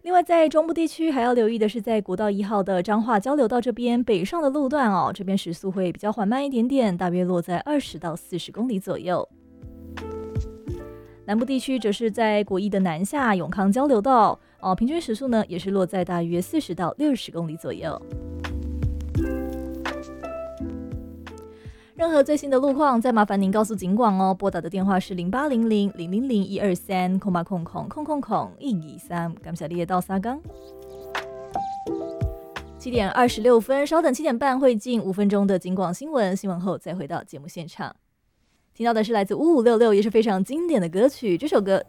另外，在中部地区还要留意的是，在国道1号的彰化交流道这边北上的路段哦，这边时速会比较缓慢一点点，大约落在20到40公里左右。南部地区则是在国一的南下永康交流道哦，平均时速呢也是落在大约40到60公里左右。任何最新的路况，再麻烦您告诉警广哦。拨打的电话是0800-000-123-000-123，感谢你的到沙冈。7点26分，稍等7点半会进5分钟的警广新闻，新闻后再回到节目现场。听到的是来自5566，也是非常经典的歌曲，这首歌